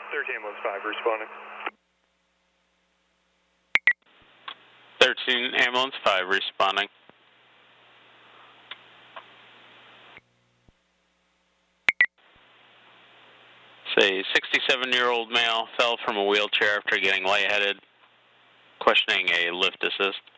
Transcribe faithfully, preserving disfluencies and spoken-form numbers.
thirteen ambulance five responding. thirteen ambulance five responding. Say, sixty-seven-year-old male fell from a wheelchair after getting lightheaded. Questioning a lift assist.